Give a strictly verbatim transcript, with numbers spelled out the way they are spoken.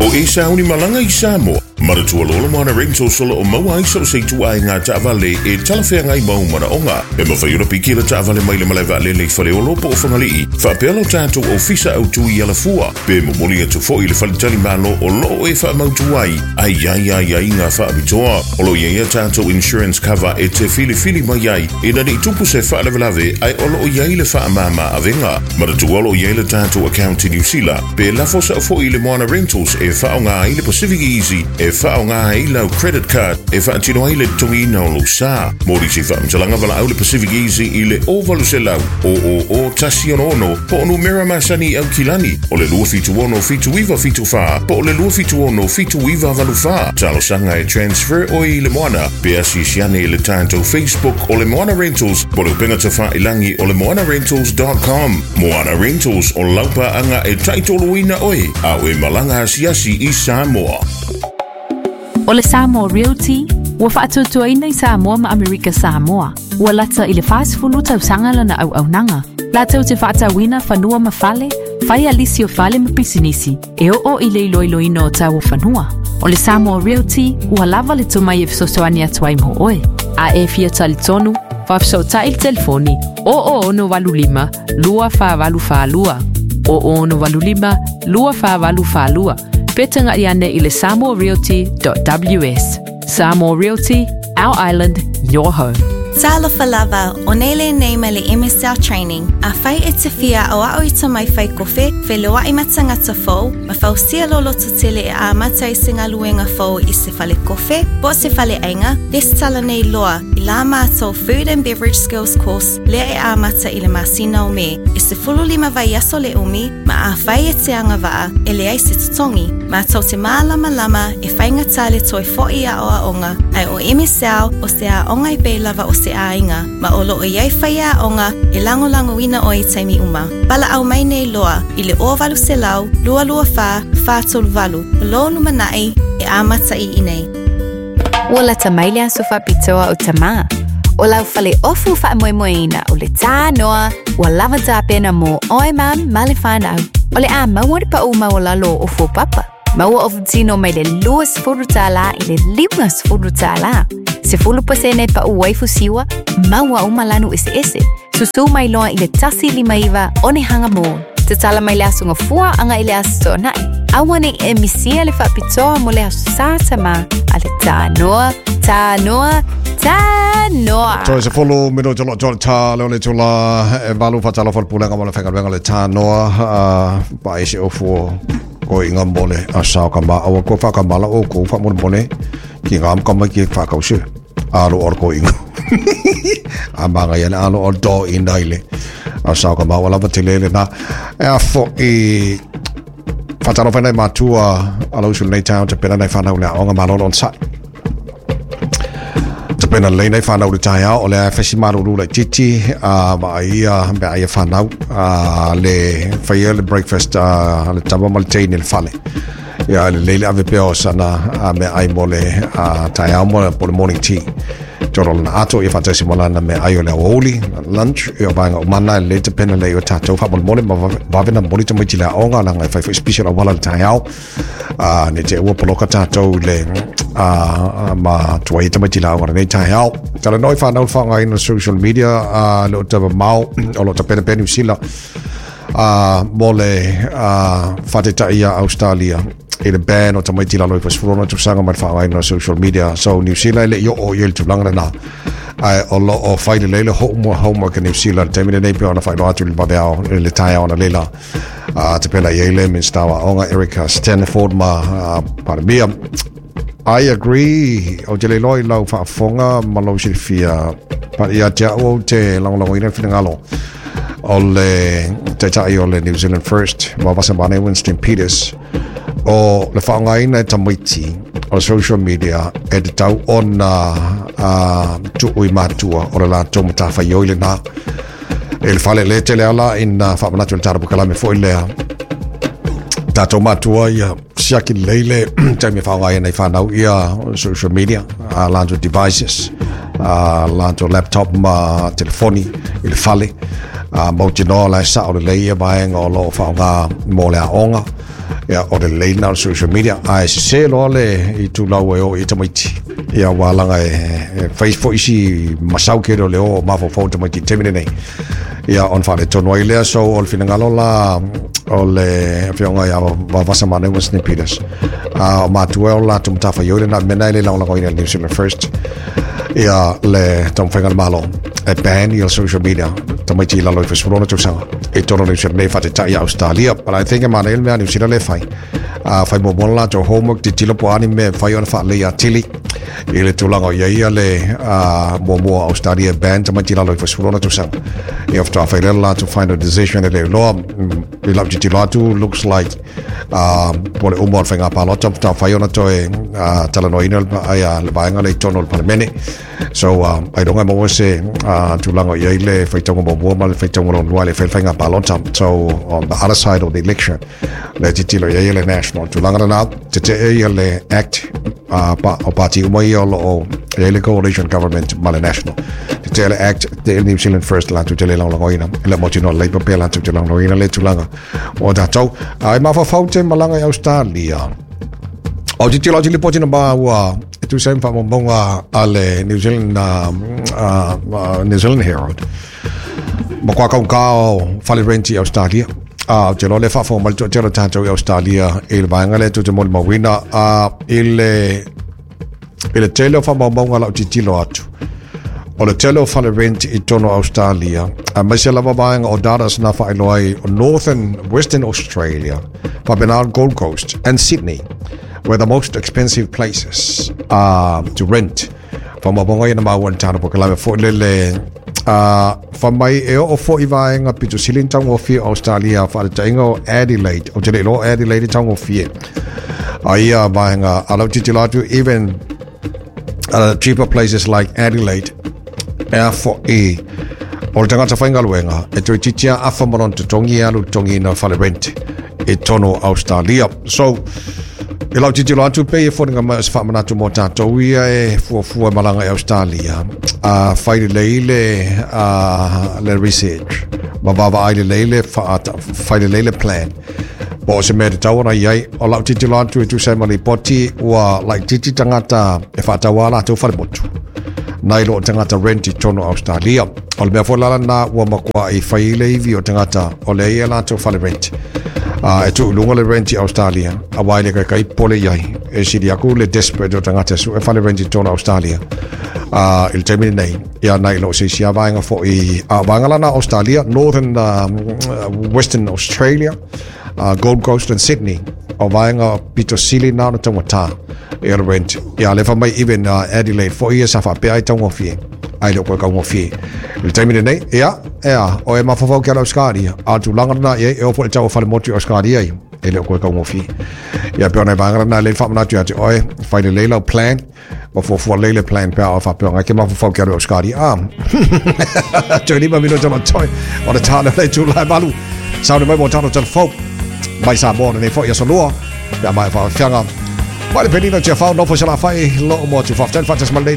O e sauni malanga i Samoa. Maratua lola moana Rental solo o maua ai so se tu ai ngā taavale e talawhea ngai mau mana onga. E mawhaiura piki la taavale maile malai va lele whale o lopo o whangalii. Whapelo tātou ofisa au tui ala fua. Pe momoli atu fo i le whalitali malo o loo e wha mautu ai. Ai ai ai ai ngā wha abitoa. Olo ia tātou insurance cover e te fili fili mai ai. E nani tupu se wha lavelave ai olo o iai le wha mama avenga. Maratua olo iai le tātou account i New Zealand. Pe lafosa fo i le moana Rentals e wha o ngā i le Pacific Easy. E wha o ngā i lau credit card e wha atino ai le tongi na o lo sa. Mori si wha mtalanga wala au le Pacific Easy i le ovalu se lau. O o o tasi ono ono po onu mera masani au kilani. O le lua fitu ono fitu iwa fitu wha. Po o le lua fitu ono fitu iwa valu wha. Talo sanga e transfer o i le moana. Pe asi siane i le tātou Facebook o le Moana Rentals. Po le penga ta wha ilangi o le moana rentals dot com. Moana Rentals o laupa anga e taitolo ina oi. Au e malanga asiasi i Samoa. O le Samoa Realty, ua whaatutuaina i Samoa ma Amerika Samoa. Ua lata i le whaasifulu tau sangala na au au nanga. Latau te whaatawina whanua ma whale, whai alisi o whale ma pisinisi, e o o i le iloiloina o tau o whanua. O le Samoa Realty, ua lava le tumai e fisosoani atuai mo oe. A e fia tali tonu, whafsota il telefoni, o o ono walu lima, lua wha walu wha lua. O o ono walu lima, lua wha walu wha lua. Petanga iane i le samoa realty dot w s. Samoa Realty, our island, your home. Tala falava, o nele neima le M S L training, a whai e te fia o a oita mai whai kofe, whelua i matanga ta fau, ma whau sia lolo ta tele e a mata i singa luenga fau i se whale kofe, bo se whale ainga, des tala nei loa, i la mātou Food and Beverage Skills course, lea e a mata i le masina o me, e se fulu lima vai aso le umi, ma a whai e te anga waa, e lea i se tutongi, mātou te maalama lama, e whainga tale toi fo i a o a onga, ai o M S L, o se a onga i beilava o se ainga, ma o loo iai whaia onga e lango lango ina o i taimi uma. Bala au mai nei loa, i le o valu se lau, lua lua wha, wha tolu valu, lo numa nai e amata i inei. Ua la tamailia sufa pitoa o tama. O lau whale ofu wha moe moeina o le tā noa, ua lava tā pena mo oe mam ma le whanau. O le a mauare pa uma o lalo o fu papa. Maua o futino mai le lua sifuru tā la i le lima sifuru tā la. Se fulu pasene pa uwaifu siwa, maua umalanu ese ese. Susu mai loa i le tasi lima iwa o ne hanga mo. Te tala mai le asunga fua anga i le aso nai. Awane e misia le whapitoa mo le aso sātama a le tā noa, tā noa, tā noa. So se fulu mino jolo jolo tā leo le tula e valu whatalo whalpulenga mo le whakarwenga le tā noa pa ese o fuo ko inga mole a sao ka ma awa ko whakamala o ko whamone mone ki ngam kama ki whakausu. Alo or ko inga. A mga yan alo or do inaile. A sao ka ma wala ba tilele na e a fo i whataro whanai matua alo usul nei tau te pena nei whanau lea o ngā malolo on sai. Te pena lei nei whanau le tai au o lea whesi maruru le titi a ma ia mea ia whanau le whaia le breakfast le tama malteini le whale. Ia le leile ave peo sana me ai mo le tai au mo le morning tea. Joro na ato i whatasi mo lana me ai o le aoli, lunch, i o vanga o mana le te pena le i o tātou wha mole ma wawena mori te maiti le aonga langa i whai whai special a wala le tai au. Ne te ua poloka tātou le ma tuai te maiti le aonga nei tai au. Tala noi whanau whanga i na social media le o te mau o lo te pena pena usila mo le whateta ia Australia. I le ban o tamaiti lalo i pasfurona tu sanga mai whaai na social media. So New Zealand le yo o yel tu langa na. Ai o lo o whai le leile homework homework in New Zealand. Temine nei pio na whai no atu li babeao le tai au na leila. Te pena yele min stawa onga Erica Stanford ma paramia. I agree. O te le loi lau whaafonga ma lau sirifia. Pa ia te au te langolango ina whina ngalo. O le te tai o le New Zealand First. Ma wasa mane Winston Peters. O le whaongaina e tamaiti o social media e te tau o na tuui mātua o le la tō matawhai oi le nā. E le whale le te lea la in whamanatu le tārapu kalame fo i lea. Tātou mātua ia siaki leile taimi whaongaina i whanau ia social media, lanto devices, lanto laptop ma telefoni i le whale. a mo tino la sa o le ia mai ngo lo fa nga mo le onga ya o le le na social media ai se lo le I tu la o I tamiti ya wala nga Facebook isi masau ke le o ma fo fo tamiti temine nei ya on fa le tono ile so ol finangalo la o le fionga ya va vasa mane was ni Peters a ma tu la tum ta fa yo na mena ile la la ko New Zealand first ya le tom fingal malo e ban your social media tamiti la lo fa sfrona tu sa e tono New Zealand fa ta ya Australia but I think ma le New Zealand le fai a fai mo bola to homework ti tilo po ani me fai on fa le ya tili ile tulanga ya ia le a mo mo Australia ban tamiti la lo fa sfrona tu sa you have to fail a lot to find a decision that they law we love to do looks like um pole umor fenga pa lot of stuff ayona to e talanoina aya le bainga le tono parlemene so um I don't know say uh to lango ile faitongo bo mal faitongo no wale fenga pa lot so on the other side of the election le titilo ile national to lango na te ile act uh pa o party mo yo ile coalition government mal national te ile act the New Zealand first land to tele lango ina le mo tino le papel land to lango ina le to lango o da to ai ma fa faute malanga Australia o ti tilo ti potina ba wa tu sem fa monga ale New Zealand uh New Zealand Herald mo kwa ka ka fale renti Australia a te lo le fa fo mal to telo tanto Australia il banga le tu te mo wina a il il telo fa monga la ti tilo atu o le telo fale renti I tono Australia a masela babanga o data na fa iloi northern western Australia pa Bernard Gold Coast and Sydney were the most expensive places uh, to rent from a bonga ina ma wan tana po kala fo le le uh from my e o fo ivaenga pito silintang o fi Australia fa tango Adelaide o te lo Adelaide tango fi ai vaenga alo titilatu even uh, cheaper places like Adelaide air for e o tangata fainga luenga e to titia afa moron to tongi alu tongi na fale rent e tono Australia so e lau titi lo atu pe e fōringa ma se whamana tu mō tātou ia e fuafua malanga e Australia a whaile leile a le research ma wawa aile leile whaile leile plan bo se mea te tauana iai o lau titi lo atu e tu se mali poti ua like titi tangata e whaatawa la tau whare motu nai lo tangata renti tono Australia o le mea wholala na ua makua i whaile iwi o tangata o le ia la tau whare renti Uh, e tu lunga le renti Australia a waile kai kai pole iai e siri aku le desperate o tangata su e fale renti tona Australia uh, il termine nei ia nai lo se sia vainga fo I a uh, vangala na Australia northern uh, western Australia uh, Gold Coast and Sydney o vainga pito sili na na tangata e rent ia le fa mai even uh, Adelaide fo ia sa fa pe ai tango fie ai lo ko ka mo fie il termine nei ia ia o e mafafau ke Australia a tu langa na e o fo tau fale moti Australia i e le ko ka mo fi ia pe ona banga na le fa na tu ati oi fa le le plan o fo fo le le plan pe o fa pe nga ke mafafau ke Australia ah toni ma mino tama toi o le tana le tu la balu sa le mai mo tano tan fo mai sa bo ne fo ia so lo ya mai fa fianga mai le penina che fa no fo sa la fai lo mo tu fa tan fa tas mal